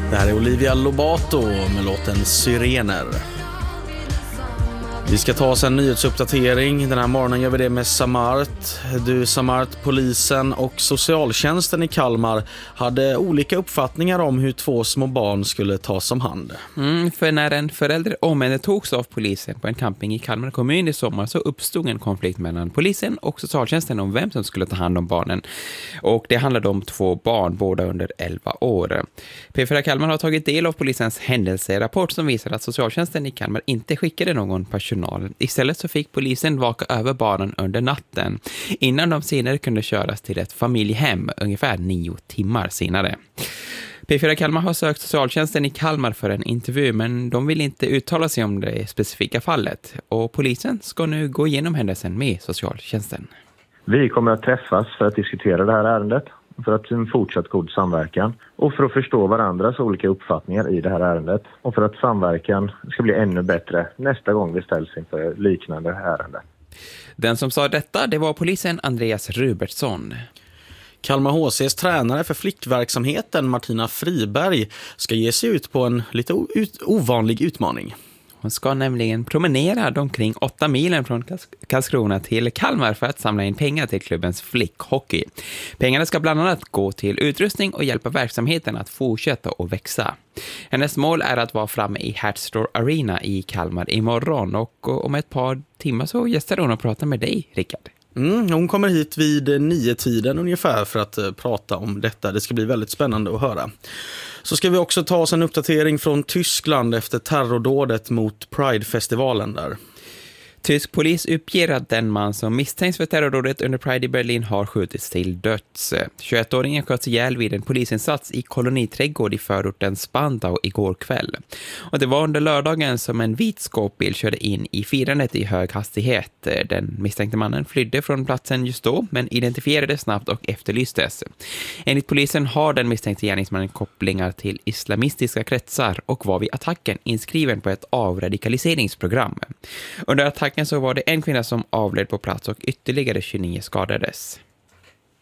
Det här är Olivia Lobato med låten Syrener. Vi ska ta oss en nyhetsuppdatering. Den här morgonen gör vi det med Samart. Du Samart, polisen och socialtjänsten i Kalmar hade olika uppfattningar om hur 2 små barn skulle tas om hand. För när en förälder omhändertogs av polisen på en camping i Kalmar kommun i sommar så uppstod en konflikt mellan polisen och socialtjänsten om vem som skulle ta hand om barnen. Och det handlade om 2 barn, båda under 11 år. P4 Kalmar har tagit del av polisens händelserapport som visar att socialtjänsten i Kalmar inte skickade någon personal. Istället så fick polisen vaka över barnen under natten innan de senare kunde köras till ett familjehem ungefär 9 timmar senare. P4 Kalmar har sökt socialtjänsten i Kalmar för en intervju, men de vill inte uttala sig om det specifika fallet. Och polisen ska nu gå igenom händelsen med socialtjänsten. Vi kommer att träffas för att diskutera det här ärendet, för att en fortsatt god samverkan och för att förstå varandras olika uppfattningar i det här ärendet och för att samverkan ska bli ännu bättre nästa gång vi ställs inför liknande ärende. Den som sa detta, det var polisen Andreas Rubertsson. Kalmar HCs tränare för flickverksamheten Martina Friberg ska ge sig ut på en lite ovanlig utmaning. Hon ska nämligen promenera de omkring 8 milen från Karlskrona till Kalmar för att samla in pengar till klubbens flickhockey. Pengarna ska bland annat gå till utrustning och hjälpa verksamheten att fortsätta och växa. Hennes mål är att vara framme i Hertzstor Arena i Kalmar imorgon och om ett par timmar så gästar hon och pratar med dig, Rickard. Hon kommer hit vid 9-tiden ungefär för att prata om detta. Det ska bli väldigt spännande att höra. Så ska vi också ta oss en uppdatering från Tyskland efter terrordådet mot Pride-festivalen där. Tysk polis uppger att den man som misstänks för terrordådet under Pride i Berlin har skjutits till döds. 21-åringen sköts ihjäl vid en polisinsats i koloniträdgård i förorten Spandau igår kväll. Och det var under lördagen som en vit skåpbil körde in i firandet i hög hastighet. Den misstänkte mannen flydde från platsen just då men identifierades snabbt och efterlystes. Enligt polisen har den misstänkte gärningsmannen kopplingar till islamistiska kretsar och var vid attacken inskriven på ett avradikaliseringsprogram. Under attacken så var det en kvinna som avled på plats och ytterligare 29 skadades.